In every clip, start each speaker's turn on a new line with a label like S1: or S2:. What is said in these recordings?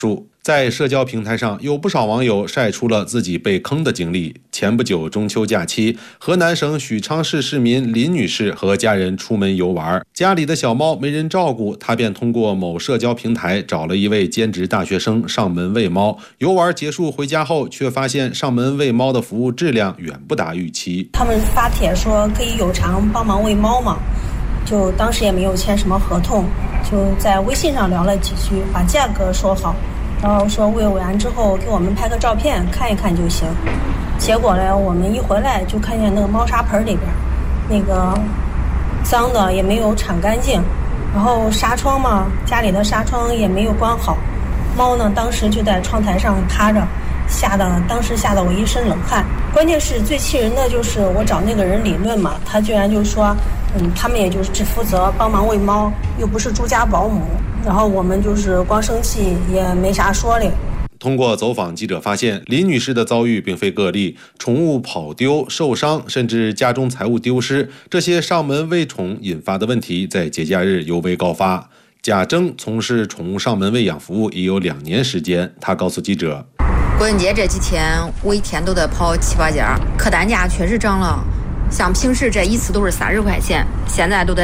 S1: 在社交平台上，有不少网友晒出了自己被坑的经历。前不久中秋假期，河南省许昌市市民林女士和家人出门游玩，家里的小猫没人照顾，她便通过某社交平台找了一位兼职大学生上门喂猫。游玩结束回家后，却发现上门喂猫的服务质量远不达预期。
S2: 他们发帖说可以有偿帮忙喂猫嘛，就当时也没有签什么合同，就在微信上聊了几句，把价格说好，然后说喂完之后给我们拍个照片看一看就行。结果呢，我们一回来就看见那个猫砂盆里边那个脏的也没有铲干净，然后纱窗嘛，家里的纱窗也没有关好，猫呢当时就在窗台上趴着，当时吓得我一身冷汗。关键是最气人的就是我找那个人理论嘛，他居然就说他们也就是只负责帮忙喂猫，又不是住家保姆，然后我们就是光生气也没啥说的。
S1: 通过走访，记者发现林女士的遭遇并非个例，宠物跑丢、受伤，甚至家中财物丢失，这些上门喂宠引发的问题在节假日尤为高发。贾征从事宠物上门喂养服务已有2年时间，他告诉记者，
S3: 国庆节这几天我一天都得跑7、8家，客单价确实涨了，像平时这一次都是30块钱，现在都得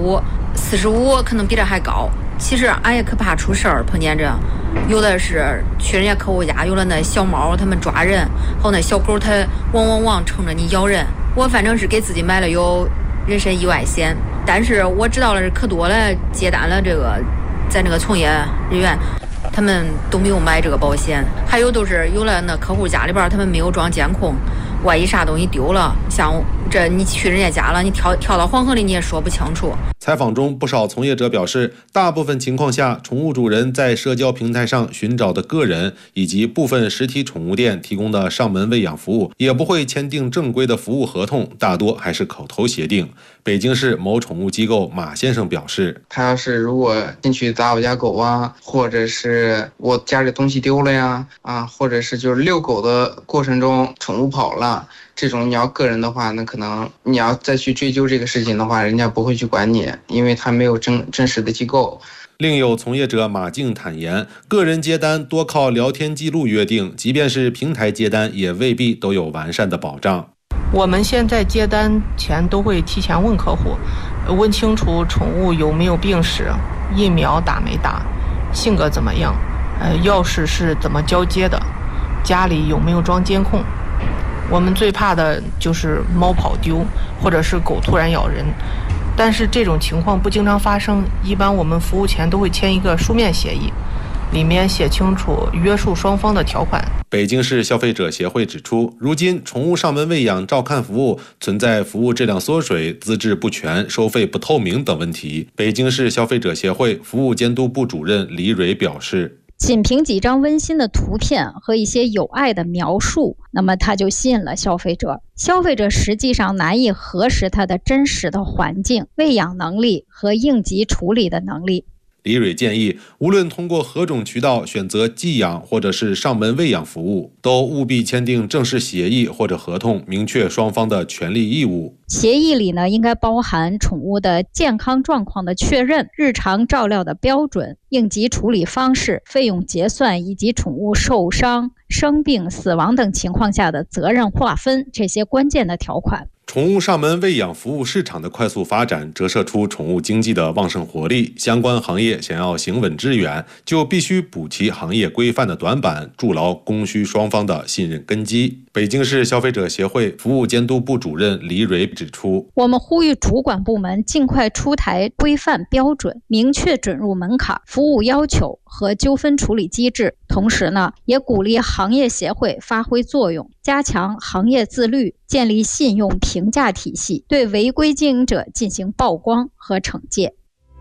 S3: 45可能比这还高。其实俺也可怕出事儿，碰见这有的是去人家客户家，有了那小猫他们抓人，还有那小狗它汪冲着你咬人。我反正是给自己买了有人身意外险，但是我知道了可多了，接单了这个在那个从业人员他们都没有买这个保险，还有都是有了那客户家里边他们没有装监控，万一啥东西丢了，像这你去人家家了，你跳到黄河里你也说不清楚。
S1: 采访中，不少从业者表示，大部分情况下，宠物主人在社交平台上寻找的个人以及部分实体宠物店提供的上门喂养服务，也不会签订正规的服务合同，大多还是口头协定。北京市某宠物机构马先生表示，
S4: 他要是如果进去砸我家狗啊，或者是我家里东西丢了呀，或者是就是遛狗的过程中宠物跑了，这种你要个人的话，那可能你要再去追究这个事情的话，人家不会去管你，因为他没有真实的机构。
S1: 另有从业者马静坦言，个人接单多靠聊天记录约定，即便是平台接单，也未必都有完善的保障。
S5: 我们现在接单前都会提前问客户，问清楚宠物有没有病史，疫苗打没打，性格怎么样，钥匙是怎么交接的，家里有没有装监控。我们最怕的就是猫跑丢，或者是狗突然咬人，但是这种情况不经常发生，一般我们服务前都会签一个书面协议，里面写清楚约束双方的条款。
S1: 北京市消费者协会指出，如今宠物上门喂养照看服务存在服务质量缩水、资质不全、收费不透明等问题。北京市消费者协会服务监督部主任李蕊表示，
S6: 仅凭几张温馨的图片和一些有爱的描述，那么它就吸引了消费者。消费者实际上难以核实它的真实的环境、喂养能力和应急处理的能力。
S1: 李蕊建议，无论通过何种渠道选择寄养或者是上门喂养服务，都务必签订正式协议或者合同，明确双方的权利义务。
S6: 协议里呢，应该包含宠物的健康状况的确认、日常照料的标准、应急处理方式、费用结算以及宠物受伤、生病、死亡等情况下的责任划分这些关键的条款。
S1: 宠物上门喂养服务市场的快速发展，折射出宠物经济的旺盛活力。相关行业想要行稳致远，就必须补齐行业规范的短板，筑牢供需双方的信任根基。北京市消费者协会服务监督部主任李蕊指出，
S6: 我们呼吁主管部门尽快出台规范标准，明确准入门槛、服务要求和纠纷处理机制。同时呢，也鼓励行业协会发挥作用，加强行业自律，建立信用评价体系，对违规经营者进行曝光和惩戒。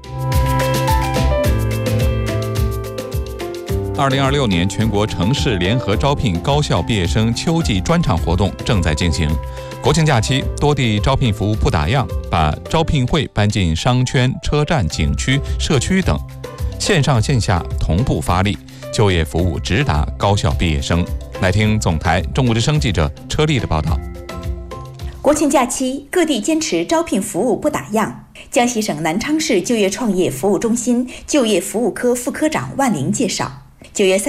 S7: 2026年全国城市联合招聘高校毕业生秋季专场活动正在进行。国庆假期，多地招聘服务不打烊，把招聘会搬进商圈、车站、景区、社区等，线上线下同步发力，就业服务直达高校毕业生。来听总台中国之声记者车丽的报道。
S8: 国庆假期，各地坚持招聘服务不打烊。江西省南昌市就业创业服务中心就业服务科副科长万玲介绍， 9月